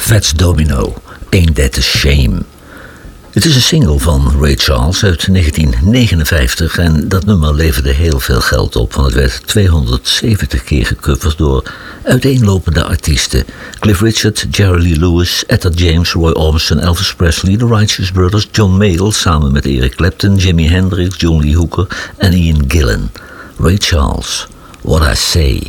Fats Domino, Ain't That a Shame. Het is een single van Ray Charles uit 1959 en dat nummer leverde heel veel geld op, want het werd 270 keer gecoverd door uiteenlopende artiesten. Cliff Richard, Jerry Lee Lewis, Etta James, Roy Orbison, Elvis Presley, The Righteous Brothers, John Mayall samen met Eric Clapton, Jimi Hendrix, John Lee Hooker en Ian Gillan. Ray Charles, What I Say.